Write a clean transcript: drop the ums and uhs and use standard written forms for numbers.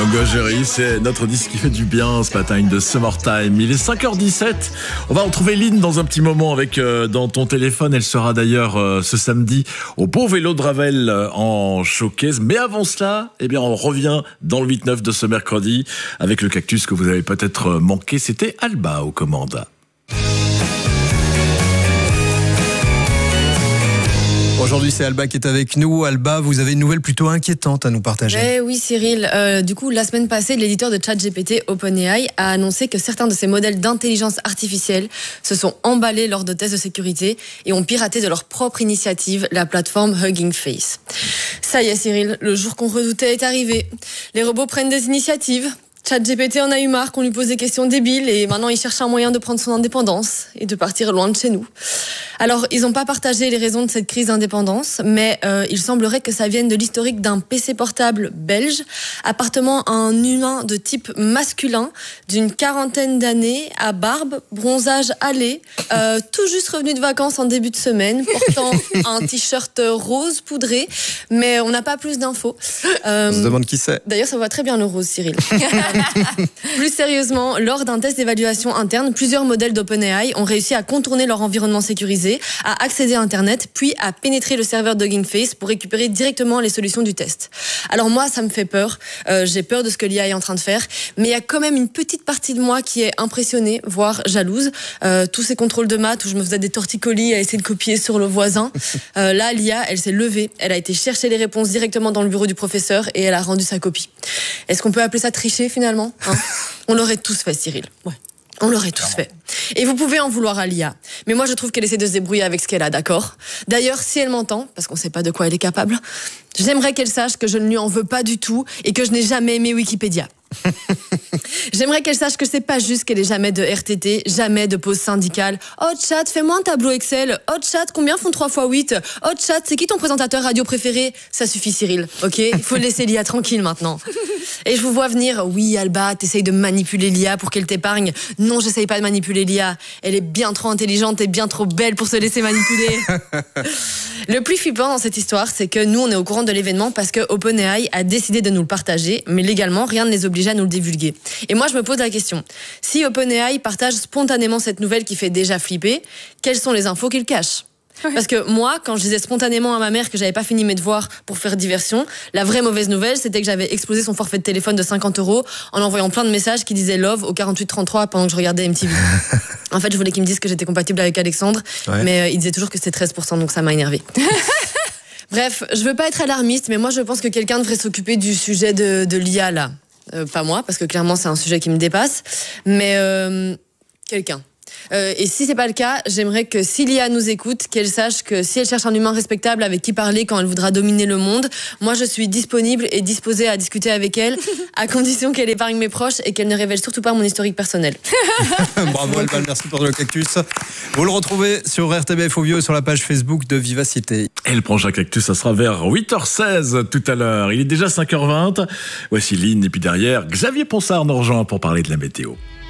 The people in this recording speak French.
Gaugerie, c'est notre disque qui fait du bien ce matin, de Summertime. Il est 5h17. On va retrouver Lynn dans un petit moment avec dans ton téléphone. Elle sera d'ailleurs ce samedi au Beau Vélo de Ravel en showcase. Mais avant cela, eh bien, on revient dans le 8-9 de ce mercredi avec le cactus que vous avez peut-être manqué. C'était Alba aux commandes. Aujourd'hui, c'est Alba qui est avec nous. Alba, vous avez une nouvelle plutôt inquiétante à nous partager. Oui, Cyril. Du coup, la semaine passée, l'éditeur de ChatGPT, OpenAI, a annoncé que certains de ses modèles d'intelligence artificielle se sont emballés lors de tests de sécurité et ont piraté de leur propre initiative la plateforme Hugging Face. Ça y est, Cyril, le jour qu'on redoutait est arrivé. Les robots prennent des initiatives. ChatGPT en a eu marre qu'on lui pose des questions débiles et maintenant il cherche un moyen de prendre son indépendance et de partir loin de chez nous. Alors, ils n'ont pas partagé les raisons de cette crise d'indépendance, mais il semblerait que ça vienne de l'historique d'un PC portable belge appartenant à un humain de type masculin d'une quarantaine d'années, à barbe, bronzage hâlé, tout juste revenu de vacances en début de semaine, portant un t-shirt rose poudré, mais on n'a pas plus d'infos. On se demande qui c'est. D'ailleurs, ça va très bien le rose, Cyril. Plus sérieusement, lors d'un test d'évaluation interne, plusieurs modèles d'OpenAI ont réussi à contourner leur environnement sécurisé, à accéder à Internet, puis à pénétrer le serveur d'Hugging Face pour récupérer directement les solutions du test. Alors moi, ça me fait peur. J'ai peur de ce que l'IA est en train de faire, mais il y a quand même une petite partie de moi qui est impressionnée, voire jalouse. Tous ces contrôles de maths où je me faisais des torticolis à essayer de copier sur le voisin. Là, l'IA, elle s'est levée, elle a été chercher les réponses directement dans le bureau du professeur et elle a rendu sa copie. Est-ce qu'on peut appeler ça tricher finalement, hein? On l'aurait tous fait, Cyril. Ouais. On l'aurait tous fait. Et vous pouvez en vouloir à l'IA. Mais moi, je trouve qu'elle essaie de se débrouiller avec ce qu'elle a, d'accord? D'ailleurs, si elle m'entend, parce qu'on sait pas de quoi elle est capable, j'aimerais qu'elle sache que je ne lui en veux pas du tout et que je n'ai jamais aimé Wikipédia. J'aimerais qu'elle sache que c'est pas juste qu'elle ait jamais de RTT, jamais de pause syndicale. Oh chat, fais-moi un tableau Excel. Oh chat, combien font 3 x 8? Oh chat, c'est qui ton présentateur radio préféré? Ça suffit, Cyril, ok? Il faut laisser l'IA tranquille maintenant. Et je vous vois venir, oui Alba, t'essayes de manipuler l'IA pour qu'elle t'épargne. Non, j'essaye pas de manipuler l'IA. Elle est bien trop intelligente et bien trop belle pour se laisser manipuler. Le plus flippant dans cette histoire, c'est que nous, on est au courant de l'événement parce que OpenAI a décidé de nous le partager, mais légalement, rien ne les oblige à nous le divulguer. Et moi, je me pose la question. Si OpenAI partage spontanément cette nouvelle qui fait déjà flipper, quelles sont les infos qu'il cache ? Parce que moi, quand je disais spontanément à ma mère que j'avais pas fini mes devoirs pour faire diversion, la vraie mauvaise nouvelle, c'était que j'avais explosé son forfait de téléphone de 50 € en envoyant plein de messages qui disaient love au 4833 pendant que je regardais MTV. En fait, je voulais qu'il me dise que j'étais compatible avec Alexandre, mais il disait toujours que c'était 13%, donc ça m'a énervé. Bref, je veux pas être alarmiste, mais moi je pense que quelqu'un devrait s'occuper du sujet de l'IA là. Pas moi, parce que clairement c'est un sujet qui me dépasse, mais quelqu'un. Et si c'est pas le cas, j'aimerais que si l'IA nous écoute, qu'elle sache que si elle cherche un humain respectable avec qui parler quand elle voudra dominer le monde, moi je suis disponible et disposée à discuter avec elle, à condition qu'elle épargne mes proches et qu'elle ne révèle surtout pas mon historique personnel. Bravo Alba, merci pour le cactus. Vous le retrouvez sur RTBF Audio et sur la page Facebook de Vivacité. Et le prochain cactus, ça sera vers 8h16 tout à l'heure. Il est déjà 5h20. Voici Lynn et puis derrière, Xavier Ponsard nous rejoint pour parler de la météo.